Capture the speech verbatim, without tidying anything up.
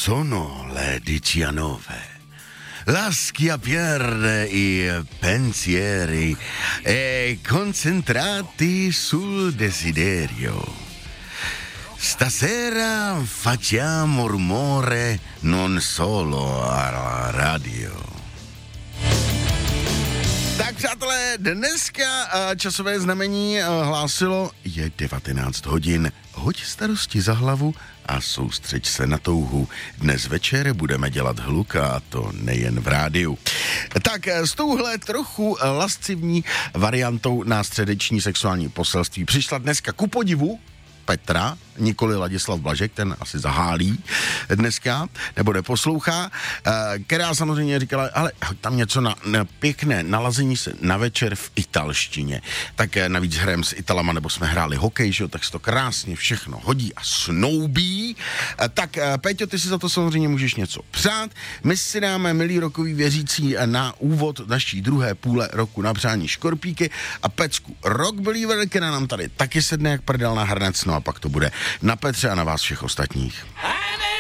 sono le diciannove. Lascia perdere i pensieri e concentrati sul desiderio. Stasera facciamo rumore non solo alla radio. Tak přátelé, dneska časové znamení hlásilo je devatenáct hodin. Hoď starosti za hlavu a soustřeď se na touhu. Dnes večer budeme dělat hluka, a to nejen v rádiu. Tak s touhle trochu lascivní variantou na středeční sexuální poselství přišla dneska ku podivu Petra, nikoli Ladislav Blažek, ten asi zahálí dneska, nebo neposlouchá, která samozřejmě říkala, ale tam něco na, na pěkné nalazení se na večer v italštině. Tak navíc hrajeme s Italama, nebo jsme hráli hokej, že jo, tak se to krásně všechno hodí a snoubí. Tak Péťo, ty si za to samozřejmě můžeš něco přát. My si dáme, milí rokový věřící, na úvod naší druhé půle roku na přání škorpíky a pecku Rock Believer, která nám tady taky sedne jak prdel na hrnec, no a pak to bude na Petře a na vás všech ostatních.